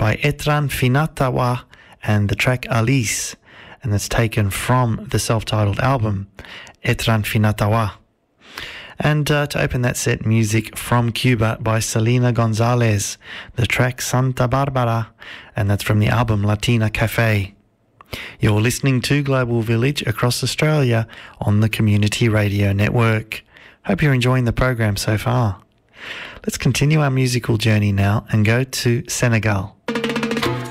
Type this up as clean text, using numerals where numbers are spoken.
by Etran Finatawa and the track Alice, and that's taken from the self-titled album, Etran Finatawa. And to open that set, music from Cuba by Selena Gonzalez, the track Santa Barbara, and that's from the album Latina Cafe. You're listening to Global Village across Australia on the Community Radio Network. Hope you're enjoying the program so far. Let's continue our musical journey now and go to Senegal.